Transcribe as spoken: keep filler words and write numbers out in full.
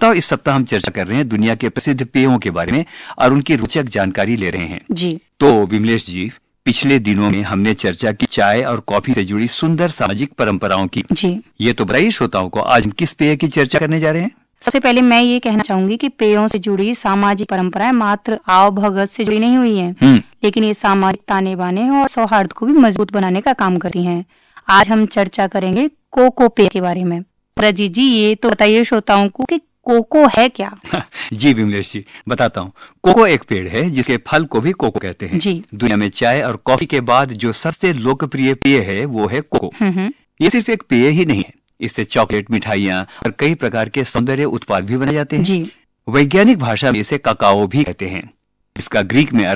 श्रोताओं, इस सप्ताह हम चर्चा कर रहे हैं दुनिया के प्रसिद्ध पेयों के बारे में और उनकी रोचक जानकारी ले रहे हैं। जी तो विमलेश जी, पिछले दिनों में हमने चर्चा की चाय और कॉफी से जुड़ी सुंदर सामाजिक परंपराओं की। जी ये तो बताइए श्रोताओं को, आज हम किस पेय की चर्चा करने जा रहे हैं? सबसे पहले मैं ये कहना चाहूंगी कि पेयों से जुड़ी सामाजिक परंपराएं मात्र आव भगत से जुड़ी नहीं हुई हैं, हम्म लेकिन ये सामाजिक ताने बाने और सौहार्द को भी मजबूत बनाने का काम करती हैं। आज हम चर्चा करेंगे कोको पेय के बारे में। प्रजीत जी, ये तो बताइए श्रोताओं को कि कोको है क्या? जी विमलेश जी, बताता हूँ। कोको एक पेड़ है जिसके फल को भी कोको कहते हैं। जी दुनिया में चाय और कॉफी के बाद जो सबसे लोकप्रिय पेय है वो है कोको। हम्म हम्म ये सिर्फ एक पेय ही नहीं है, इससे चॉकलेट, मिठाइयाँ और कई प्रकार के सौंदर्य उत्पाद भी बनाए जाते हैं। जी वैज्ञानिक भाषा में इसे काकाओ भी कहते हैं, जिसका ग्रीक में अर्थ